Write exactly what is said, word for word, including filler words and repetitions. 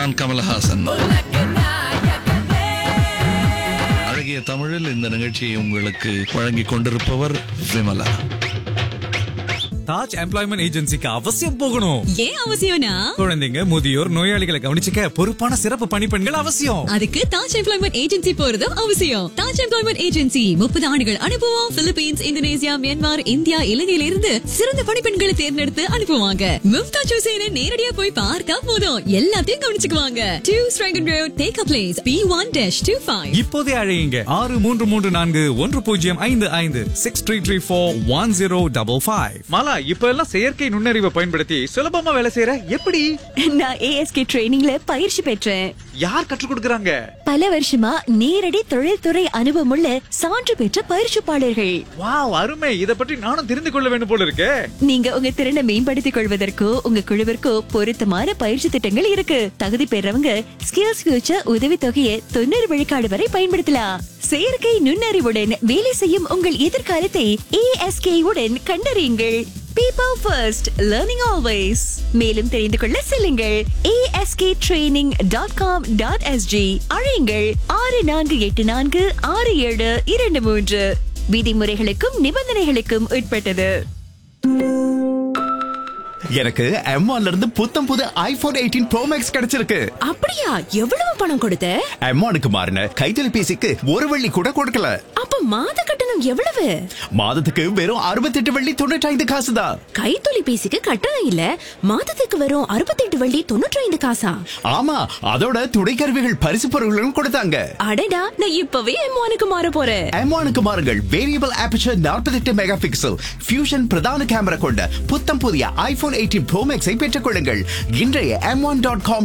நான் கமலஹாசன். அழகிய தமிழில் இந்த நிகழ்ச்சியை உங்களுக்கு வழங்கிக் கொண்டிருப்பவர் விமலா. தாஜ் எம்ப்ளாய்மெண்ட் ஏஜென்சிக்கு அவசியம் போகணும். ஏன் அவசியம்னா, குழந்தைங்க, முதியோர், நோயாளிகளை கவனிச்சுக்க பொறுப்பான சிறப்பு பணிப்பெண்கள் அவசியம். அதுக்கு தாஜ் எம்ப்ளாய்மெண்ட் ஏஜென்சி போறதும் அவசியம். தாஜ் எம்ப்ளாய்மெண்ட் ஏஜென்சி முப்பது ஆண்டுகள் அனுபவம். பிலிப்பீன்ஸ், இந்தோனேசியா, மியான்மர், இந்தியா, இலங்கையில இருந்து சிறந்த பணிப்பெண்களை தேர்ந்தெடுத்து அனுப்புவாங்க. மும்தாஜ் ஹுசேனை நேரடியா போய் பார்த்தா போதும், எல்லாத்தையும் கவனிச்சுக்குவாங்க. Two ஸ்ட்ரைகன் road, take a place, B one dash two five. இப்போதே அழையுங்க ஆறு மூன்று மூன்று நான்கு ஒன்று பூஜ்ஜியம் ஐந்து ஐந்து six three three four one zero double five. Mala, இப்ப எல்லாம் செயற்கை நுண்ணறிவை பயன்படுத்தி சுலபமா வேலை செய்யற எப்படி? நான் ஏஎஸ்கே ட்ரெய்னிங்ல பயிற்சி பெற்றேன். யார் கற்றுக் கொடுக்கறாங்க? பல வருஷமா நேரடி தொழில்துறை அனுபவமுள்ள சான்று பெற்ற பயிற்சிப்பாளர்கள். வாவ், அருமை. இத பற்றி நானும் தெரிந்து கொள்ள வேண்டும் போல இருக்கே. நீங்க உங்க திறனை மேம்படுத்திக் கொள்வதற்கோ உங்க குழுவிற்கோ பொருத்தமான பயிற்சி திட்டங்கள் இருக்கு. தகுதி பெறவங்க ஸ்கில்ஸ் ஃபியூச்சர் உதவி தொகையை தொண்ணூறு விழுக்காடு வரை பயன்படுத்தலாம். செயற்கை நுண்ணறிவுடன் வேலை செய்யும் உங்கள் எதிர்காலத்தை ஏஎஸ்கே உடன் கண்டறியுங்கள். People first, learning always. மேலும் தெரிந்து கொள்ள செல்லுங்கள் A S K training dot com dot S G. அழையுங்கள் ஆறு நான்கு எட்டு நான்கு ஆறு ஏழு இரண்டு மூன்று. விதிமுறைகளுக்கும் நிபந்தனைகளுக்கும் உட்பட்டது. எனக்கு எம் ஒன்ல இருந்து புத்தம் புது ஐபோன் எயிட்டீன் ப்ரோ மேக்ஸ் கிடைச்சிருக்கு. அப்படியா? எவ்வளவு பணம் கொடுத்த? எம் ஒன்னுக்கு மாறின கைத்தொலைபேசிக்கு ஒரு வெள்ளி கூட கொடுக்கல. அப்ப மாத கட்டணம் எவ்வளவு? மாதத்துக்கு வெறும் அறுபத்தி எட்டு வெள்ளி தொண்ணூற்றி ஐந்து காசு தான். கைத்தொலைபேசிக்கு கட்டணம் இல்ல, மாதத்துக்கு வெறும் அறுபத்தி எட்டு வெள்ளி தொண்ணூற்றி ஐந்து காசா? ஆமா, அதோட துணைக்கருவிகள் பரிசு பொருட்களும் கொடுத்தாங்க. அடடா, நான் இப்பவே எம் ஒன்னுக்கு மாற போறேன். எம் ஒன்னுக்கு மாறுங்கள். வேரியபிள் ஆபர்ச்சர் நாற்பத்தி எட்டு மெகா பிக்சல் ஃபியூஷன் பிரதான கேமரா கொண்ட புத்தம் புதிய ஐபோன் எயிட்டீன் ப்ரோ மேக்ஸை பெற்றுக் கொள்ளுங்கள். இன்றைய எம் ஒன் டாட் காம்